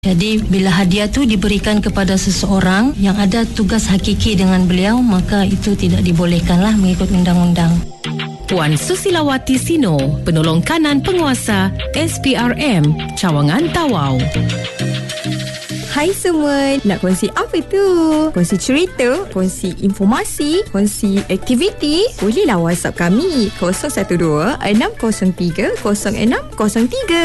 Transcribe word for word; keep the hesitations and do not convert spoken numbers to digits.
Jadi bila hadiah tu diberikan kepada seseorang yang ada tugas hakiki dengan beliau, maka itu tidak dibolehkanlah mengikut undang-undang. Puan Susilawati Sino, Penolong Kanan Penguasa S P R M Cawangan Tawau. Hai semua, nak kongsi apa tu? Kongsi cerita, kongsi informasi, kongsi aktiviti? Bolehlah WhatsApp kami kosong satu dua enam kosong tiga kosong enam kosong tiga.